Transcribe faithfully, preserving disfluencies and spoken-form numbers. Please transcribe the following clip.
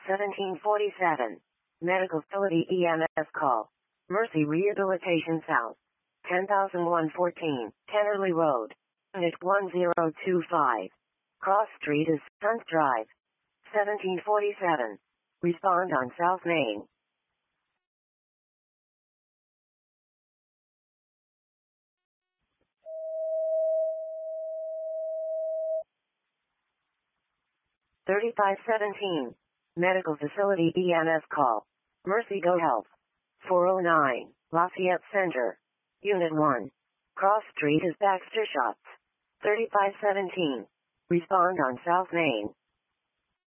seventeen forty-seven. Medical Facility E M S call. Mercy Rehabilitation South. ten thousand one hundred fourteen, Tennerly Road. Unit one zero two five. Cross Street is Hunt Drive. seventeen forty-seven. Respond on South Main. thirty-five seventeen. Medical Facility E M S call. Mercy Go Health. four oh nine, Lafayette Center. Unit one. Cross Street is Baxter Shots. thirty-five seventeen. Respond on South Main.